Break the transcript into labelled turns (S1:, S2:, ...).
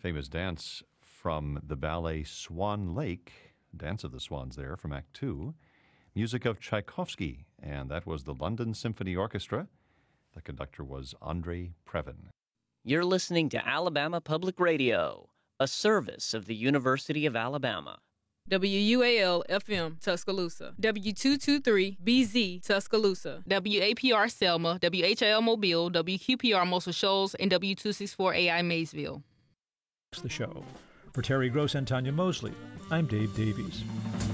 S1: famous dance from the ballet Swan Lake, Dance of the Swans there from Act Two. Music of Tchaikovsky, and that was the London Symphony Orchestra. The conductor was Andre Previn.
S2: You're listening to Alabama Public Radio, a service of the University of Alabama.
S3: WUAL-FM, Tuscaloosa. W223-BZ, Tuscaloosa. WAPR Selma, WHIL Mobile, WQPR Muscle Shoals, and W264AI Maysville.
S4: The show. For Terry Gross and Tanya Mosley, I'm Dave Davies.